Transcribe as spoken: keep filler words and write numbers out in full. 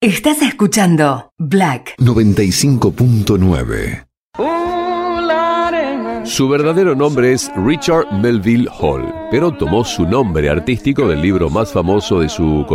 Estás escuchando Black noventa y cinco punto nueve. Su verdadero nombre es Richard Melville Hall, pero tomó su nombre artístico del libro más famoso de su